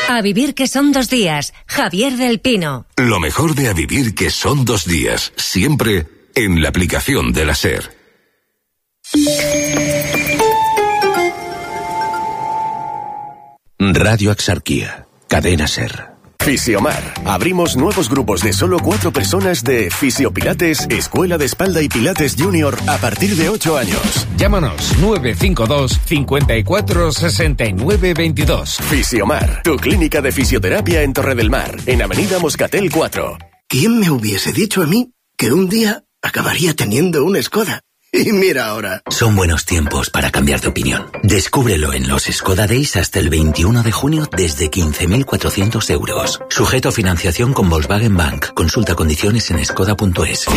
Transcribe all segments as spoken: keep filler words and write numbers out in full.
A vivir que son dos días. Javier del Pino. Lo mejor de A vivir que son dos días. Siempre en la aplicación de la SER. Radio Axarquía. Cadena SER. Fisiomar. Abrimos nuevos grupos de solo cuatro personas de Fisiopilates, Escuela de Espalda y Pilates Junior a partir de ocho años. Llámanos nueve cinco dos, cinco cuatro, seis nueve dos dos. Fisiomar, tu clínica de fisioterapia en Torre del Mar, en Avenida Moscatel cuatro. ¿Quién me hubiese dicho a mí que un día acabaría teniendo un Skoda? Y mira ahora. Son buenos tiempos para cambiar de opinión. Descúbrelo en los Skoda Days hasta el veintiuno de junio desde quince mil cuatrocientos euros. Sujeto a financiación con Volkswagen Bank. Consulta condiciones en skoda punto es.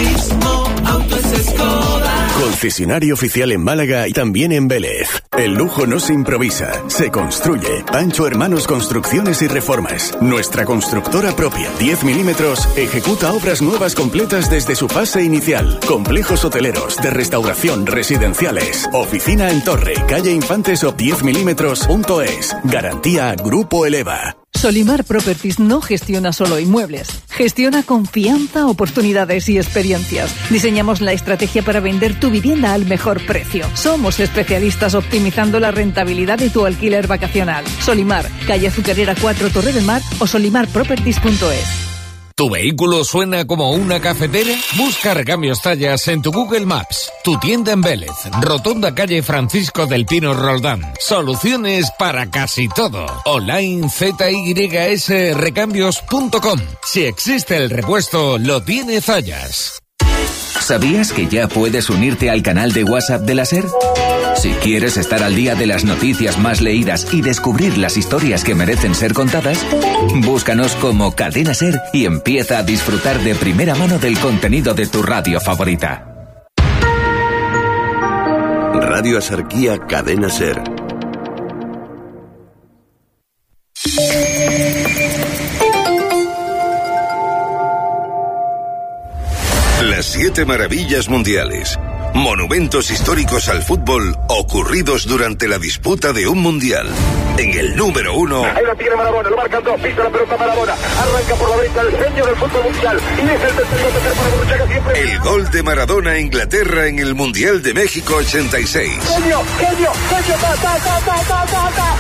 Concesionario oficial en Málaga y también en Vélez. El lujo no se improvisa, se construye. Pancho Hermanos Construcciones y Reformas. Nuestra constructora propia, diez milímetros, ejecuta obras nuevas completas desde su fase inicial. Complejos hoteleros, de restauración, residenciales. Oficina en Torre, calle Infantes o diez milímetros punto es. Garantía Grupo Eleva. Solimar Properties no gestiona solo inmuebles, gestiona confianza, oportunidades y experiencias. Diseñamos la estrategia para vender tu vivienda al mejor precio. Somos especialistas optimizando la rentabilidad de tu alquiler vacacional. Solimar, calle Azucarera cuatro, Torre del Mar o solimar properties punto es. ¿Tu vehículo suena como una cafetera? Busca Recambios Zayas en tu Google Maps. Tu tienda en Vélez, Rotonda calle Francisco del Pino Roldán. Soluciones para casi todo. Online Z Y S recambios punto com. Si existe el repuesto, lo tiene Zayas. ¿Sabías que ya puedes unirte al canal de WhatsApp de la SER? Si quieres estar al día de las noticias más leídas y descubrir las historias que merecen ser contadas, búscanos como Cadena SER y empieza a disfrutar de primera mano del contenido de tu radio favorita. Radio Axarquía, Cadena SER. Las siete maravillas mundiales. Monumentos históricos al fútbol ocurridos durante la disputa de un mundial. En el número uno... Ahí la tiene Maradona, lo marcan dos, pisa la pelota Maradona, arranca por la derecha el genio del fútbol mundial, y es el tercero tercer para Borruchaga siempre. El gol de Maradona a Inglaterra en el Mundial de México ochenta y seis. Genio, genio, genio, ta, ta, ta, ta, ta, ta, ta.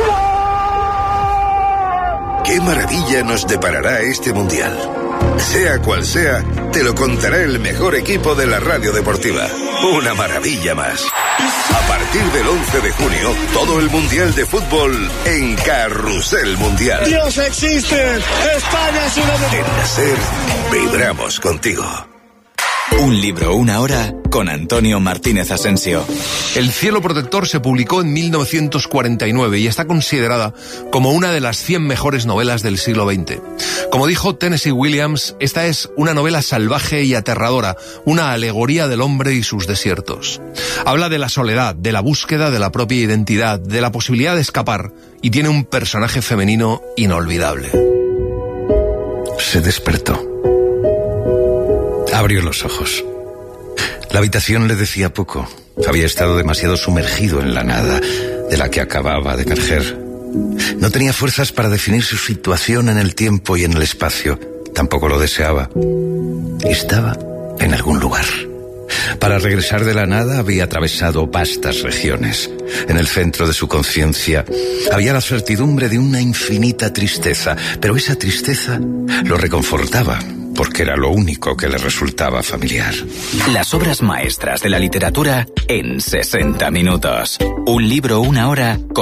¿Qué maravilla nos deparará este mundial? Sea cual sea, te lo contará el mejor equipo de la radio deportiva. Una maravilla más. A partir del once de junio, todo el mundial de fútbol en Carrusel Mundial. Dios existe, España es una... En la SER, vibramos contigo. Un libro, una hora, con Antonio Martínez Asensio. El cielo protector se publicó en mil novecientos cuarenta y nueve y está considerada como una de las cien mejores novelas del siglo veinte. Como dijo Tennessee Williams, esta es una novela salvaje y aterradora, una alegoría del hombre y sus desiertos. Habla de la soledad, de la búsqueda de la propia identidad, de la posibilidad de escapar, y tiene un personaje femenino inolvidable. Se despertó. Abrió los ojos. La habitación le decía poco. Había estado demasiado sumergido en la nada de la que acababa de emerger. No tenía fuerzas para definir su situación en el tiempo y en el espacio. Tampoco lo deseaba. Estaba en algún lugar. Para regresar de la nada había atravesado vastas regiones. En el centro de su conciencia había la certidumbre de una infinita tristeza, pero esa tristeza lo reconfortaba, porque era lo único que le resultaba familiar. Las obras maestras de la literatura en sesenta minutos. Un libro, una hora, con